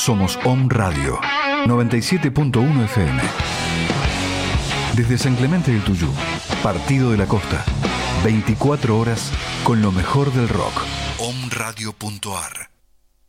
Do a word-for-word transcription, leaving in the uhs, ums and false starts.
Somos Om Radio, noventa y siete punto uno F M. Desde San Clemente del Tuyú, Partido de la Costa, veinticuatro horas con lo mejor del rock. om radio punto a r